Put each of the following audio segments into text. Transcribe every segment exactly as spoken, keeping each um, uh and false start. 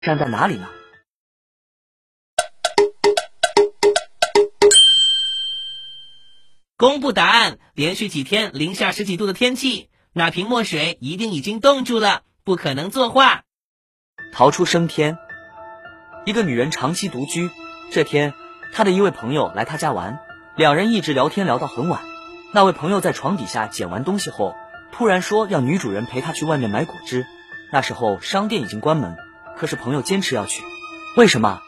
站在哪里呢？ 公布答案，连续几天零下十几度的天气，那瓶墨水一定已经冻住了，不可能作画。 逃出升天。一个女人长期独居，这天她的一位朋友来她家玩，两人一直聊天聊到很晚。那位朋友在床底下捡完东西后，突然说要女主人陪他去外面买果汁。那时候商店已经关门，可是朋友坚持要去，为什么？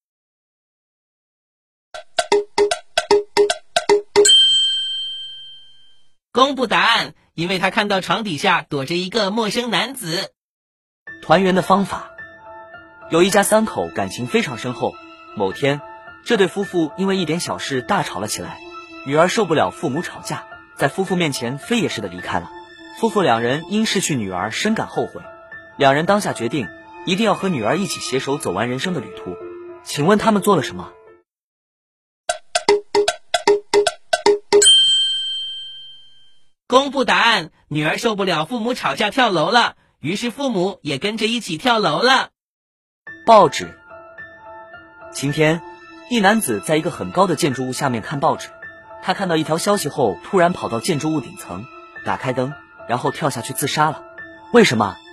公布答案，因为他看到床底下躲着一个陌生男子。 团圆的方法。有一家三口感情非常深厚，某天这对夫妇因为一点小事大吵了起来，女儿受不了父母吵架，在夫妇面前飞也似的离开了。夫妇两人因失去女儿深感后悔，两人当下决定一定要和女儿一起携手走完人生的旅途。请问他们做了什么？ 公布答案，女儿受不了父母吵架跳楼了，于是父母也跟着一起跳楼了。 报纸。晴天，一男子在一个很高的建筑物下面看报纸，他看到一条消息后，突然跑到建筑物顶层，打开灯，然后跳下去自杀了。为什么？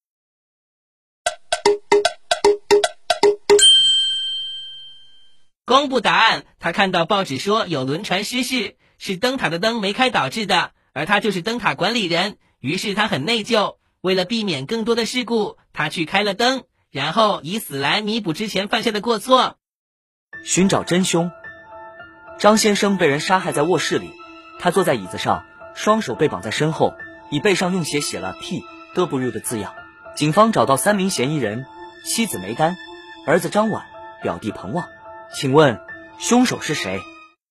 公布答案，他看到报纸说有轮船失事，是灯塔的灯没开导致的，而他就是灯塔管理人，于是他很内疚，为了避免更多的事故，他去开了灯，然后以死来弥补之前犯下的过错。 寻找真凶。张先生被人杀害在卧室里，他坐在椅子上，双手被绑在身后，椅背上用血写了 P W 的字样。警方找到三名嫌疑人：妻子梅丹、儿子张婉、表弟彭旺。请问凶手是谁？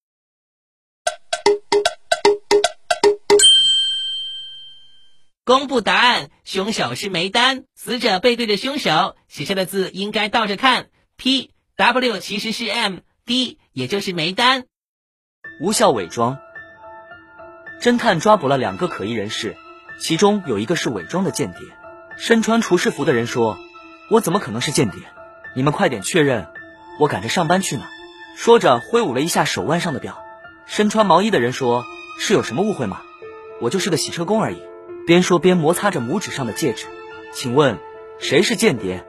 公布答案，凶手是梅丹，死者背对着凶手，写下的字应该倒着看， P W 其实是 M D， 也就是梅丹。 无效伪装。侦探抓捕了两个可疑人士，其中有一个是伪装的间谍。身穿厨师服的人说：我怎么可能是间谍？你们快点确认，我赶着上班去呢。说着挥舞了一下手腕上的表。身穿毛衣的人说：是有什么误会吗？我就是个洗车工而已。边说边摩擦着拇指上的戒指。请问谁是间谍？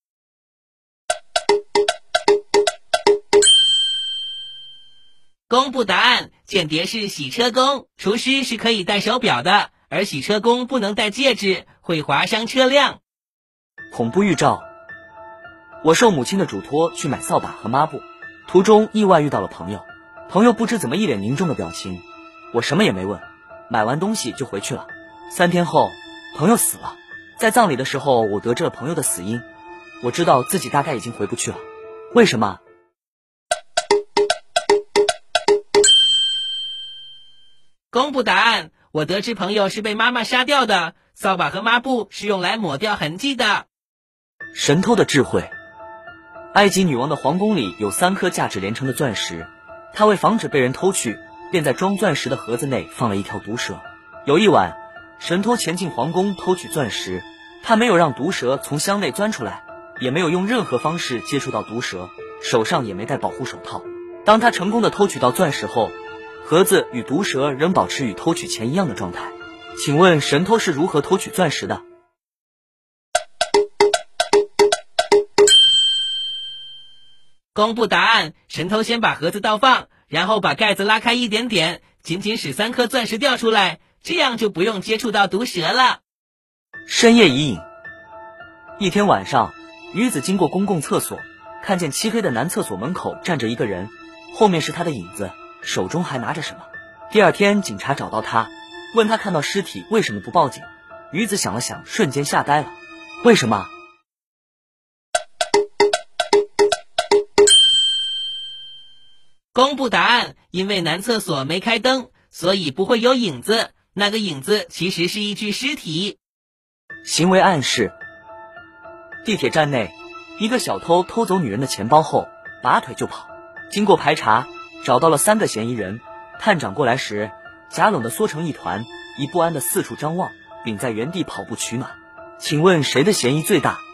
公布答案，间谍是洗车工，厨师是可以戴手表的，而洗车工不能戴戒指，会划伤车辆。 恐怖预兆。我受母亲的嘱托去买扫把和抹布，途中意外遇到了朋友，朋友不知怎么一脸凝重的表情，我什么也没问，买完东西就回去了。三天后，朋友死了，在葬礼的时候，我得知了朋友的死因，我知道自己大概已经回不去了。为什么？ 公布答案，我得知朋友是被妈妈杀掉的，扫把和抹布是用来抹掉痕迹的。 神偷的智慧。埃及女王的皇宫里有三颗价值连城的钻石，她为防止被人偷去，便在装钻石的盒子内放了一条毒蛇。有一晚，神偷潜进皇宫偷取钻石，他没有让毒蛇从箱内钻出来，也没有用任何方式接触到毒蛇，手上也没戴保护手套。当他成功的偷取到钻石后，盒子与毒蛇仍保持与偷取前一样的状态。请问神偷是如何偷取钻石的？ 公布答案，神偷先把盒子倒放，然后把盖子拉开一点点，仅仅使三颗钻石掉出来，这样就不用接触到毒蛇了。 深夜遗影。一天晚上，女子经过公共厕所，看见漆黑的男厕所门口站着一个人，后面是他的影子，手中还拿着什么。第二天警察找到他，问他看到尸体为什么不报警。女子想了想，瞬间吓呆了。为什么？ 公布答案，因为男厕所没开灯，所以不会有影子，那个影子其实是一具尸体。 行为暗示。地铁站内，一个小偷偷走女人的钱包后拔腿就跑，经过排查找到了三个嫌疑人。探长过来时，假冷的缩成一团，一不安的四处张望，并在原地跑步取暖。请问谁的嫌疑最大？